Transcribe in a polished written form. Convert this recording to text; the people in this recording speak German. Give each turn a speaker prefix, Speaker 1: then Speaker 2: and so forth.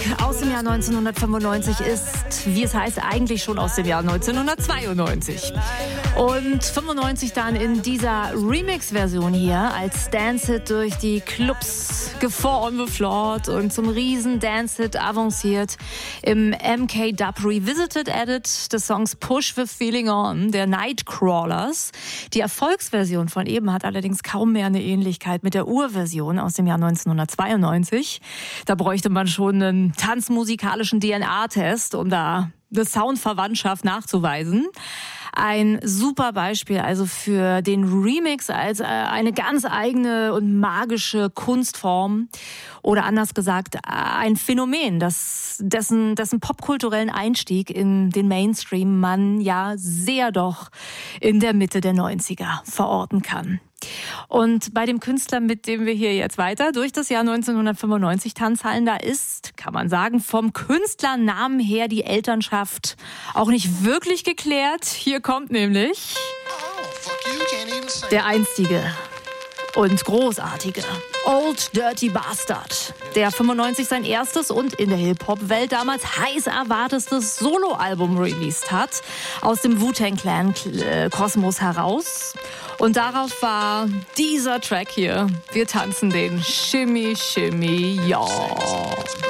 Speaker 1: aus dem Jahr 1995 ist, wie es heißt, eigentlich schon aus dem Jahr 1992. Und 95 dann in dieser Remix-Version hier als Dance-Hit durch die Clubs geflort und zum riesen Dance-Hit avanciert im MK Dub Revisited Edit des Songs Push the Feeling On der Nightcrawlers. Die Erfolgsversion von eben hat allerdings kaum mehr eine Ähnlichkeit mit der Urversion aus dem Jahr 1992. Da bräuchte man schon einen tanzmusikalischen DNA-Test, um da eine Soundverwandtschaft nachzuweisen. Ein super Beispiel also für den Remix als eine ganz eigene und magische Kunstform oder anders gesagt ein Phänomen, dessen popkulturellen Einstieg in den Mainstream man ja sehr doch in der Mitte der 90er verorten kann. Und bei dem Künstler, mit dem wir hier jetzt weiter durch das Jahr 1995 tanzhallen, da ist, kann man sagen, vom Künstlernamen her die Elternschaft auch nicht wirklich geklärt. Hier kommt nämlich der einstige und großartige Old Dirty Bastard, der 95 sein erstes und in der Hip-Hop-Welt damals heiß erwartetes Soloalbum released hat, aus dem Wu-Tang Clan Kosmos heraus. Und darauf war dieser Track hier. Wir tanzen den Shimmy, Shimmy, ja.